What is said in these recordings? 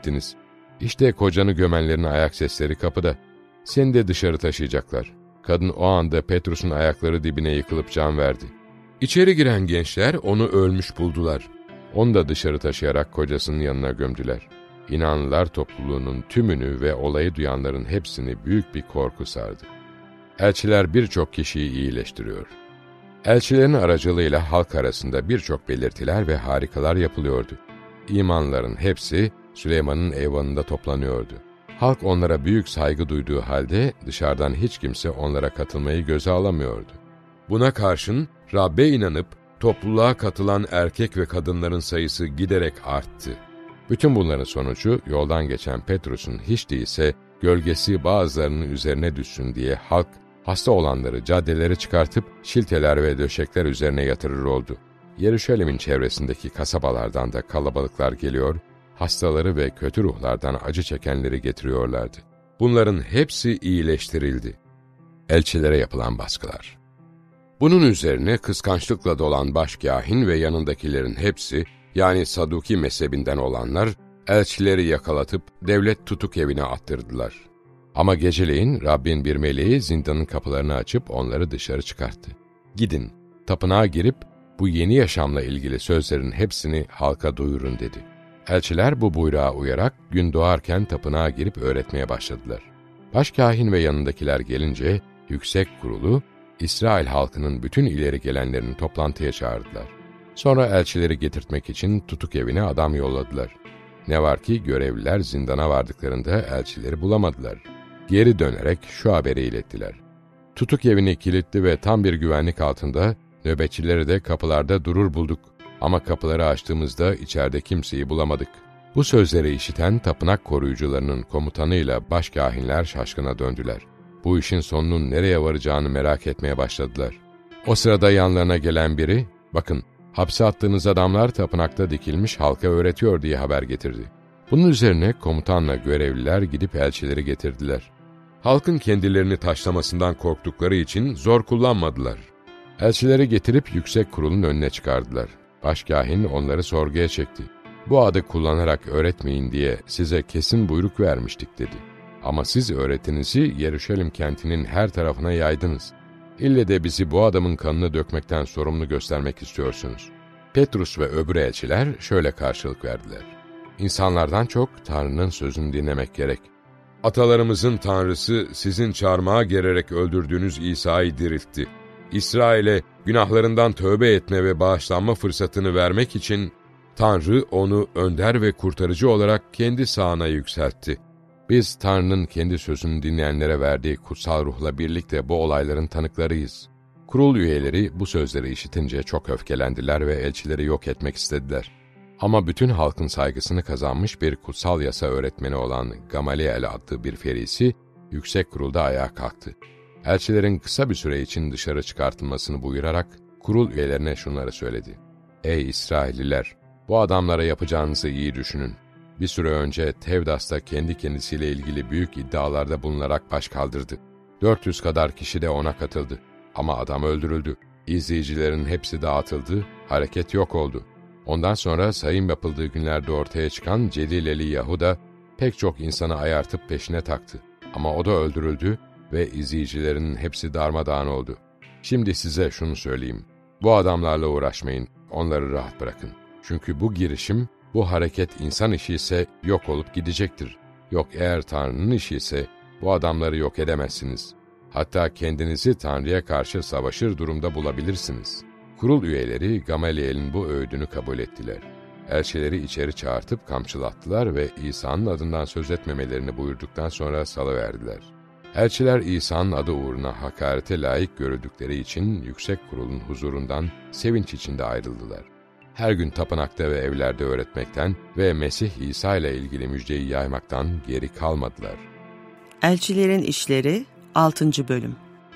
ettiniz. İşte kocanı gömenlerin ayak sesleri kapıda. Seni de dışarı taşıyacaklar. Kadın o anda Petrus'un ayakları dibine yıkılıp can verdi. İçeri giren gençler onu ölmüş buldular. Onu da dışarı taşıyarak kocasının yanına gömdüler. İnanlılar topluluğunun tümünü ve olayı duyanların hepsini büyük bir korku sardı. Elçiler birçok kişiyi iyileştiriyor. Elçilerin aracılığıyla halk arasında birçok belirtiler ve harikalar yapılıyordu. İmanlıların hepsi Süleyman'ın eyvanında toplanıyordu. Halk onlara büyük saygı duyduğu halde dışarıdan hiç kimse onlara katılmayı göze alamıyordu. Buna karşın Rab'be inanıp topluluğa katılan erkek ve kadınların sayısı giderek arttı. Bütün bunların sonucu yoldan geçen Petrus'un hiç değilse gölgesi bazılarının üzerine düşsün diye halk hasta olanları caddelere çıkartıp şilteler ve döşekler üzerine yatırır oldu. Yeruşalim'in çevresindeki kasabalardan da kalabalıklar geliyor, hastaları ve kötü ruhlardan acı çekenleri getiriyorlardı. Bunların hepsi iyileştirildi. Elçilere yapılan baskılar. Bunun üzerine kıskançlıkla dolan başkâhin ve yanındakilerin hepsi, yani Saduki mezhebinden olanlar, elçileri yakalatıp devlet tutuk evine attırdılar. Ama geceleyin Rabbin bir meleği zindanın kapılarını açıp onları dışarı çıkarttı. Gidin, tapınağa girip bu yeni yaşamla ilgili sözlerin hepsini halka duyurun dedi. Elçiler bu buyruğa uyarak gün doğarken tapınağa girip öğretmeye başladılar. Başkâhin ve yanındakiler gelince yüksek kurulu, İsrail halkının bütün ileri gelenlerini toplantıya çağırdılar. Sonra elçileri getirtmek için tutuk evine adam yolladılar. Ne var ki görevliler zindana vardıklarında elçileri bulamadılar. Geri dönerek şu haberi ilettiler. Tutuk evini kilitli ve tam bir güvenlik altında, nöbetçileri de kapılarda durur bulduk. Ama kapıları açtığımızda içeride kimseyi bulamadık. Bu sözleri işiten tapınak koruyucularının komutanıyla başkâhinler şaşkına döndüler. Bu işin sonunun nereye varacağını merak etmeye başladılar. O sırada yanlarına gelen biri, bakın hapse attığınız adamlar tapınakta dikilmiş halka öğretiyor diye haber getirdi. Bunun üzerine komutanla görevliler gidip elçileri getirdiler. Halkın kendilerini taşlamasından korktukları için zor kullanmadılar. Elçileri getirip yüksek kurulun önüne çıkardılar. Başkâhin onları sorguya çekti. Bu adı kullanarak öğretmeyin diye size kesin buyruk vermiştik dedi. Ama siz öğretinizi Yeruşalim kentinin her tarafına yaydınız. İlle de bizi bu adamın kanını dökmekten sorumlu göstermek istiyorsunuz. Petrus ve öbür elçiler şöyle karşılık verdiler. İnsanlardan çok Tanrı'nın sözünü dinlemek gerek. Atalarımızın Tanrısı sizin çarmıha gererek öldürdüğünüz İsa'yı diriltti. İsrail'e günahlarından tövbe etme ve bağışlanma fırsatını vermek için Tanrı onu önder ve kurtarıcı olarak kendi sağına yükseltti. Biz Tanrı'nın kendi sözünü dinleyenlere verdiği kutsal ruhla birlikte bu olayların tanıklarıyız. Kurul üyeleri bu sözleri işitince çok öfkelendiler ve elçileri yok etmek istediler. Ama bütün halkın saygısını kazanmış bir kutsal yasa öğretmeni olan Gamaliel adlı bir ferisi yüksek kurulda ayağa kalktı. Elçilerin kısa bir süre için dışarı çıkartılmasını buyurarak kurul üyelerine şunları söyledi. Ey İsrailliler! Bu adamlara yapacağınızı iyi düşünün. Bir süre önce Tevdas'ta kendi kendisiyle ilgili büyük iddialarda bulunarak baş kaldırdı. 400 kadar kişi de ona katıldı. Ama adam öldürüldü. İzleyicilerin hepsi dağıtıldı, hareket yok oldu. Ondan sonra sayım yapıldığı günlerde ortaya çıkan Celileli Yahuda pek çok insanı ayartıp peşine taktı. Ama o da öldürüldü ve izleyicilerin hepsi darmadağın oldu. Şimdi size şunu söyleyeyim. Bu adamlarla uğraşmayın, onları rahat bırakın. Çünkü bu girişim, bu hareket insan işi ise yok olup gidecektir. Yok eğer Tanrı'nın işi ise bu adamları yok edemezsiniz. Hatta kendinizi Tanrı'ya karşı savaşır durumda bulabilirsiniz. Kurul üyeleri Gamaliel'in bu öğüdünü kabul ettiler. Elçileri içeri çağırtıp kamçılattılar ve İsa'nın adından söz etmemelerini buyurduktan sonra salıverdiler. Elçiler İsa'nın adı uğruna hakarete layık görüldükleri için yüksek kurulun huzurundan sevinç içinde ayrıldılar. Her gün tapınakta ve evlerde öğretmekten ve Mesih İsa ile ilgili müjdeyi yaymaktan geri kalmadılar. Elçilerin İşleri 6. Bölüm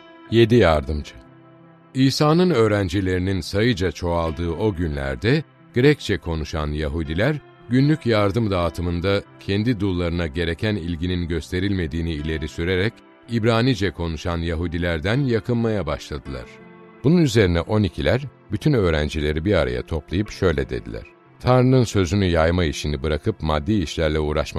7 Yardımcı. İsa'nın öğrencilerinin sayıca çoğaldığı o günlerde Grekçe konuşan Yahudiler, günlük yardım dağıtımında kendi dullarına gereken ilginin gösterilmediğini ileri sürerek, İbranice konuşan Yahudilerden yakınmaya başladılar. Bunun üzerine 12'ler, bütün öğrencileri bir araya toplayıp şöyle dediler. Tanrı'nın sözünü yayma işini bırakıp maddi işlerle uğraşmamız